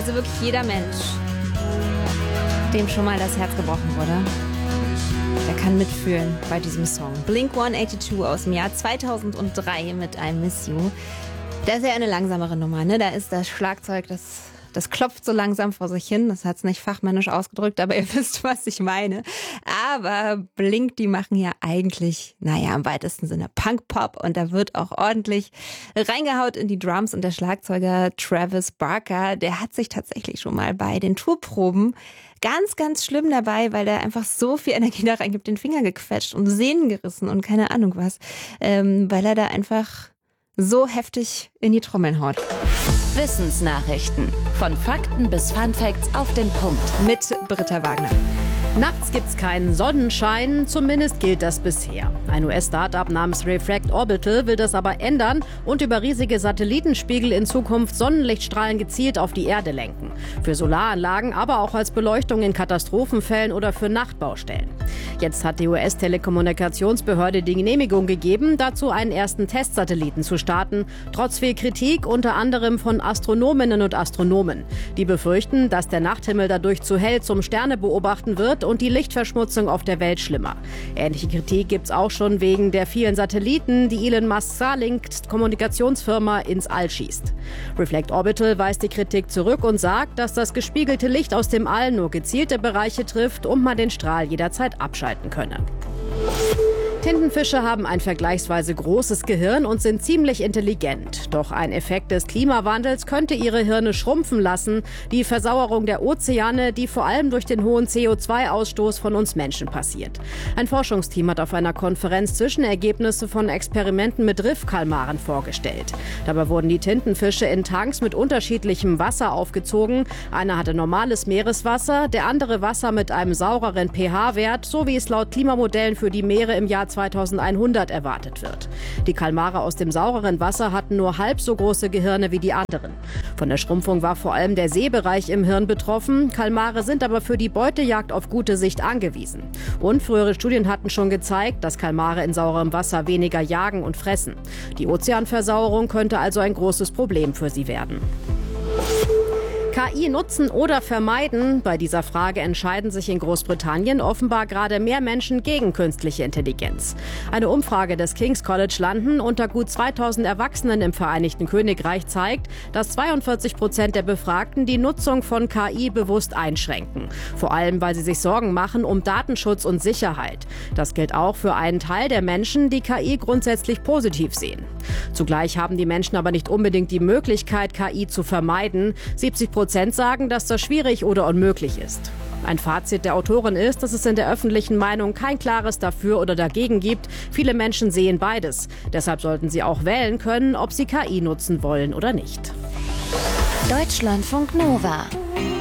Also wirklich jeder Mensch, dem schon mal das Herz gebrochen wurde, der kann mitfühlen bei diesem Song. Blink-182 aus dem Jahr 2003 mit I Miss You. Das ist ja eine langsamere Nummer, ne? Da ist das Schlagzeug, das klopft so langsam vor sich hin. Das hat es nicht fachmännisch ausgedrückt, aber ihr wisst, was ich meine. Aber Blink, die machen ja eigentlich, im weitesten Sinne Punk-Pop. Und da wird auch ordentlich reingehaut in die Drums. Und der Schlagzeuger Travis Barker, der hat sich tatsächlich schon mal bei den Tourproben ganz, ganz schlimm dabei, weil der einfach so viel Energie da reingibt, den Finger gequetscht und Sehnen gerissen und keine Ahnung was. Weil er da einfach so heftig in die Trommeln haut. Wissensnachrichten. Von Fakten bis Funfacts auf den Punkt. Mit Britta Wagner. Nachts gibt's keinen Sonnenschein, zumindest gilt das bisher. Ein US-Startup namens Reflect Orbital will das aber ändern und über riesige Satellitenspiegel in Zukunft Sonnenlichtstrahlen gezielt auf die Erde lenken. Für Solaranlagen, aber auch als Beleuchtung in Katastrophenfällen oder für Nachtbaustellen. Jetzt hat die US-Telekommunikationsbehörde die Genehmigung gegeben, dazu einen ersten Testsatelliten zu starten, trotz viel Kritik, unter anderem von Astronominnen und Astronomen. Die befürchten, dass der Nachthimmel dadurch zu hell zum Sternebeobachten wird und die Lichtverschmutzung auf der Welt schlimmer. Ähnliche Kritik gibt's auch schon wegen der vielen Satelliten, die Elon Musk Starlink-Kommunikationsfirma ins All schießt. Reflect Orbital weist die Kritik zurück und sagt, dass das gespiegelte Licht aus dem All nur gezielte Bereiche trifft und man den Strahl jederzeit abschalten könne. Tintenfische haben ein vergleichsweise großes Gehirn und sind ziemlich intelligent. Doch ein Effekt des Klimawandels könnte ihre Hirne schrumpfen lassen. Die Versauerung der Ozeane, die vor allem durch den hohen CO2-Ausstoß von uns Menschen passiert. Ein Forschungsteam hat auf einer Konferenz Zwischenergebnisse von Experimenten mit Riffkalmaren vorgestellt. Dabei wurden die Tintenfische in Tanks mit unterschiedlichem Wasser aufgezogen. Einer hatte normales Meereswasser, der andere Wasser mit einem saureren pH-Wert, so wie es laut Klimamodellen für die Meere im Jahr 2100 erwartet wird. Die Kalmare aus dem saureren Wasser hatten nur halb so große Gehirne wie die anderen. Von der Schrumpfung war vor allem der Sehbereich im Hirn betroffen. Kalmare sind aber für die Beutejagd auf gute Sicht angewiesen. Und frühere Studien hatten schon gezeigt, dass Kalmare in saurem Wasser weniger jagen und fressen. Die Ozeanversauerung könnte also ein großes Problem für sie werden. KI nutzen oder vermeiden? Bei dieser Frage entscheiden sich in Großbritannien offenbar gerade mehr Menschen gegen künstliche Intelligenz. Eine Umfrage des King's College London unter gut 2000 Erwachsenen im Vereinigten Königreich zeigt, dass 42% der Befragten die Nutzung von KI bewusst einschränken. Vor allem, weil sie sich Sorgen machen um Datenschutz und Sicherheit. Das gilt auch für einen Teil der Menschen, die KI grundsätzlich positiv sehen. Zugleich haben die Menschen aber nicht unbedingt die Möglichkeit, KI zu vermeiden. 70% sagen, dass das schwierig oder unmöglich ist. Ein Fazit der Autorin ist, dass es in der öffentlichen Meinung kein klares Dafür oder Dagegen gibt. Viele Menschen sehen beides. Deshalb sollten sie auch wählen können, ob sie KI nutzen wollen oder nicht. Deutschlandfunk Nova.